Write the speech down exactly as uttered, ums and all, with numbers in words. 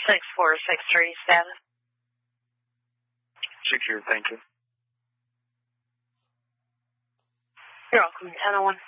six four six three, status. Secure, thank you. You're welcome, ten oh one.